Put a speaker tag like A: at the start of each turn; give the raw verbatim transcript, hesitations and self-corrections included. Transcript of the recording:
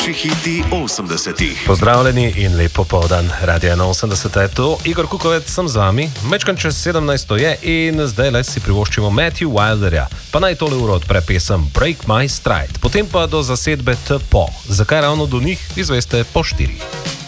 A: Najboljši hiti osemdesetih.
B: Pozdravljeni in lepo povdan. Radio enainosemdeset je to. Igor Kukovec sem z vami. Mečkan čez sedemnajsto je in zdaj le si privoščimo Matthew Wilderja. Pa naj tole uro odpre pesem Break My Stride. Potem pa do zasedbe T P O. Zakaj ravno do njih, izveste po štirih.